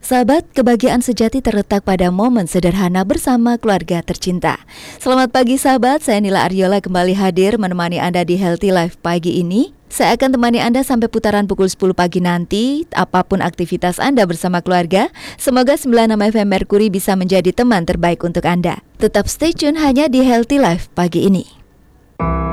Sahabat, kebahagiaan sejati terletak pada momen sederhana bersama keluarga tercinta. Selamat pagi sahabat, saya Nila Aryola kembali hadir menemani Anda di Healthy Life pagi ini. Saya akan temani Anda sampai putaran pukul 10 pagi nanti. Apapun aktivitas Anda bersama keluarga, semoga 96 FM Mercury bisa menjadi teman terbaik untuk Anda. Tetap stay tune hanya di Healthy Life pagi ini.